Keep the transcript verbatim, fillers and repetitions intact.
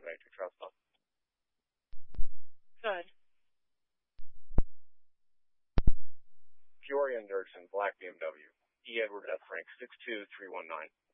Victor Trust. Good. Peoria and Dirksen, Black B M W. E. Edward F. Frank, six two three one nine.